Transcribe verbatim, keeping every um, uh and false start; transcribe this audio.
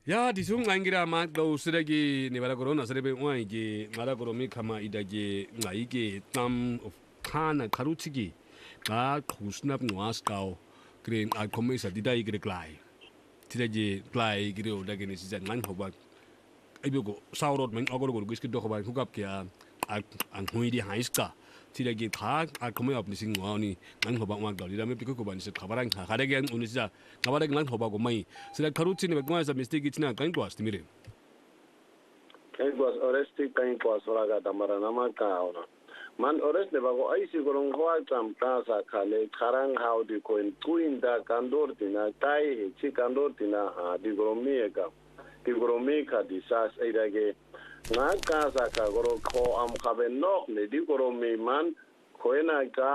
야 디숭 랑기라 마도 쓰레기 네바라 코로나 쓰레기 와이게 마라 코로미 카마 이다게 나이게 땀 칸나 가루치기 아 고스납 노아스카오 그래 아 코메사 디다이 그래 클라이 디다게 클라이 그래 오다게니 진짜 난 호박 아이고 사우롯 맹 어거로 그스키 도호바 후갑게야 아안 호이디 하이스까 디다게 다아 코메 업니싱 와니 난 호박 막 돌리라면 비고 고반시 가바랑 가다게 오늘 진짜 가바랑 난 호박 고마이 sila karuti ni bagwa sa mistake itina kain kwa stimire kain kwa oresti kain kwa soraga damara nama ka ona man orest ne bago ai sigurong hoa tam ka sa khale kharang how di coin tuinda kandor tina tai he chi kandor tina ha di goromi ka di goromi ka di sas aidage nga ka sa ka goro ko am khabe nok ne di goromi man koena ka